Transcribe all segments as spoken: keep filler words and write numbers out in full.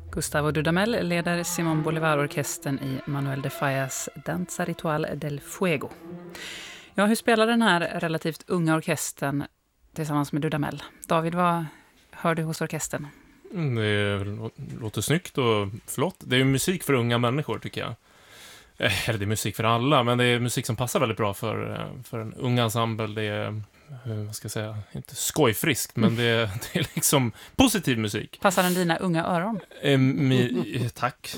Gustavo Dudamel leder Simón Bolívar-orkestern i Manuel de Fallas Danza Ritual del Fuego. Ja, hur spelar den här relativt unga orkestern tillsammans med Dudamel? David, vad hör du hos orkestern? Mm, det låter snyggt och flott. Det är ju musik för unga människor, tycker jag. Eh, eller det är musik för alla, men det är musik som passar väldigt bra för, för en ung ensemble. Det är, vad ska jag säga, inte skojfriskt, men det är, det är liksom positiv musik. Passar den dina unga öron? Eh, mi, tack.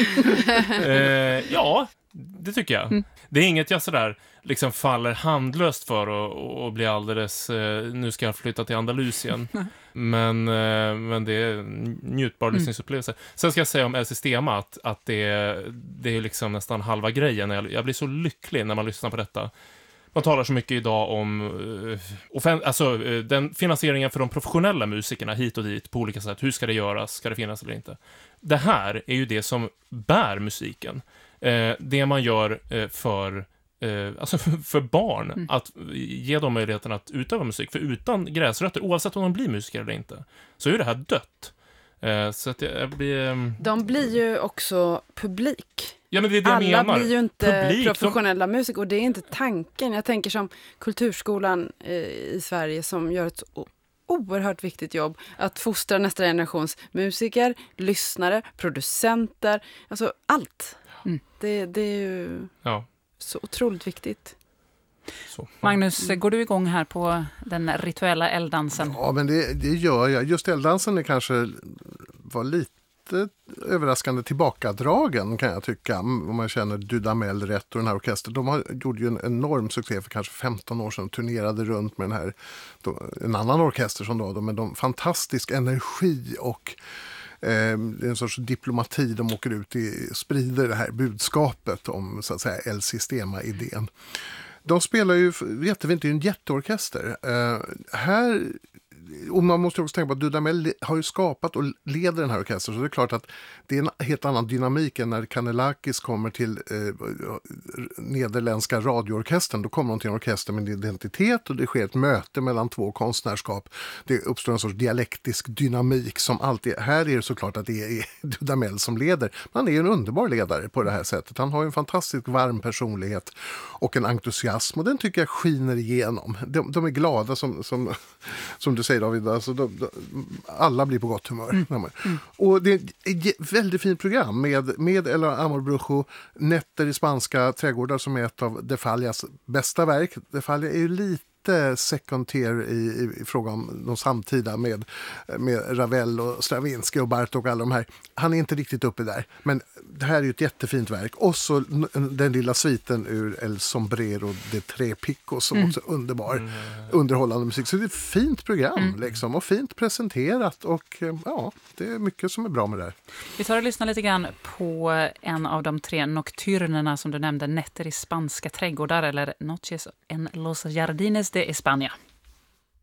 eh, ja, det tycker jag. Mm. Det är inget jag sådär liksom faller handlöst för och, och blir alldeles, eh, nu ska jag flytta till Andalusien. men, eh, men det är en njutbar mm. lyssningsupplevelse. Sen ska jag säga om El Sistema att, att det, är, det är liksom nästan halva grejen. Jag, jag blir så lycklig när man lyssnar på detta. Man talar så mycket idag om uh, offen- alltså, uh, den finansieringen för de professionella musikerna hit och dit på olika sätt. Hur ska det göras? Ska det finnas eller inte? Det här är ju det som bär musiken. Uh, det man gör uh, för, uh, alltså för barn. Mm. Att ge dem möjligheten att utöva musik. För utan gräsrötter, oavsett om de blir musiker eller inte, så är det här dött. Uh, så att jag blir... Um... De blir ju också publik. Ja, men det är det Alla jag menar. blir ju inte Publik, professionella de... musiker och det är inte tanken. Jag tänker som Kulturskolan eh, i Sverige som gör ett o- oerhört viktigt jobb att fostra nästa generations musiker, lyssnare, producenter, alltså allt. Mm. Det, det är ju ja. så otroligt viktigt. Så. Magnus, går du igång här på den rituella elddansen? Ja, men det, det gör jag. Just elddansen är kanske var lite överraskande tillbakadragen, kan jag tycka, om man känner Dudamel rätt och den här orkestern. De har, gjorde ju en enorm succé för kanske femton år sedan, turnerade runt med den här, då, en annan orkester som då, med de fantastisk energi och eh, det är en sorts diplomati de åker ut i, sprider det här budskapet om, så att säga, El Sistema-idén. De spelar ju, vet vi inte, en jätteorkester. Eh, här, och man måste också tänka på att Dudamel har ju skapat och leder den här orkestern, så det är klart att det är en helt annan dynamik än när Kanellakis kommer till eh, nederländska radioorkestern. Då kommer de till en orkester med identitet och det sker ett möte mellan två konstnärskap. Det uppstår en sorts dialektisk dynamik som alltid, här är det såklart att det är Dudamel som leder. Men han är ju en underbar ledare på det här sättet. Han har ju en fantastiskt varm personlighet och en entusiasm, och den tycker jag skiner igenom. De, de är glada som, som, som du säger, David, alltså de, de, alla blir på gott humör. Mm. Mm. Och det är ett väldigt fint program med, med El Amor Brujo, Nätter i spanska trädgårdar, som är ett av de Fallas bästa verk. De Falla är ju lite second tier i, i, i fråga om de samtida med, med Ravel och Stravinsky och Bartók och alla de här. Han är inte riktigt uppe där, men det här är ju ett jättefint verk. Och så den lilla sviten ur El Sombrero de Tre Picos som mm. också är underbar, mm. underhållande musik. Så det är ett fint program mm. liksom, och fint presenterat, och ja, det är mycket som är bra med det här. Vi tar och lyssnar lite grann på en av de tre nocturnerna som du nämnde, Nätter i spanska trädgårdar, eller Noches en los Jardines de España.